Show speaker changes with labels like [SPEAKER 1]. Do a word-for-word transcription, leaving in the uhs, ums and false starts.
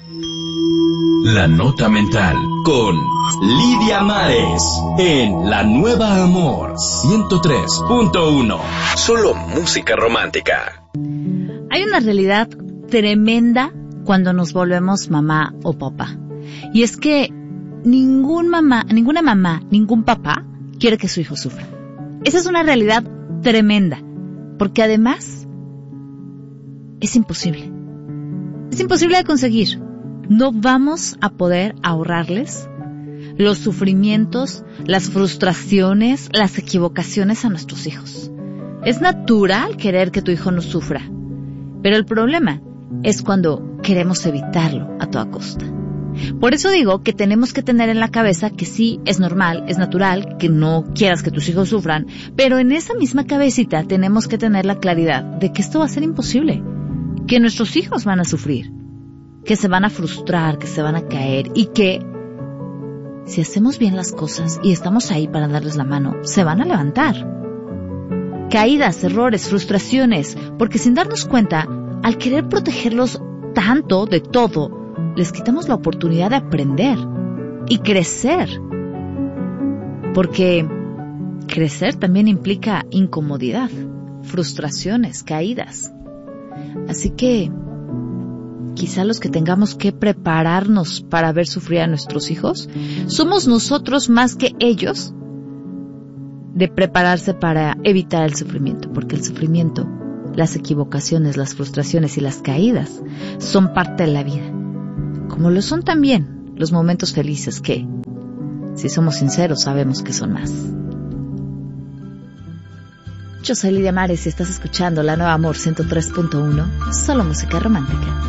[SPEAKER 1] La Nota Mental con Lidia Mares en La Nueva Amor ciento tres punto uno. Solo música romántica.
[SPEAKER 2] Hay una realidad tremenda cuando nos volvemos mamá o papá. Y es que ningún mamá, ninguna mamá, ningún papá quiere que su hijo sufra. Esa es una realidad tremenda, porque además es imposible. Es imposible de conseguir. No vamos a poder ahorrarles los sufrimientos, las frustraciones, las equivocaciones a nuestros hijos. Es natural querer que tu hijo no sufra, pero el problema es cuando queremos evitarlo a toda costa. Por eso digo que tenemos que tener en la cabeza que sí, es normal, es natural que no quieras que tus hijos sufran, pero en esa misma cabecita tenemos que tener la claridad de que esto va a ser imposible, que nuestros hijos van a sufrir, que se van a frustrar, que se van a caer y que si hacemos bien las cosas y estamos ahí para darles la mano, se van a levantar. Caídas, errores, frustraciones, porque sin darnos cuenta, al querer protegerlos tanto de todo, les quitamos la oportunidad de aprender y crecer. Porque crecer también implica incomodidad, frustraciones, caídas. Así que quizá los que tengamos que prepararnos para ver sufrir a nuestros hijos, somos nosotros más que ellos de prepararse para evitar el sufrimiento, porque el sufrimiento, las equivocaciones, las frustraciones y las caídas son parte de la vida, como lo son también los momentos felices que, si somos sinceros, sabemos que son más. Yo soy Lidia Mares y estás escuchando La Nueva Amor ciento tres punto uno, solo música romántica.